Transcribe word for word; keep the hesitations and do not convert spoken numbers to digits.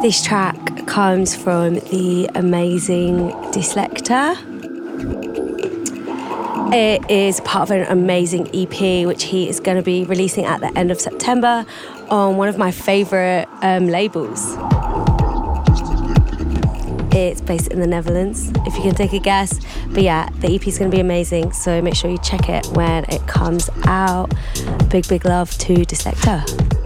This track comes from the amazing Dyslekta. It is part of an amazing E P which he is going to be releasing at the end of September on one of my favourite um, labels. It's based in the Netherlands, if you can take a guess. But yeah, the E P is going to be amazing, so make sure you check it when it comes out. Big, big love to Dyslekta.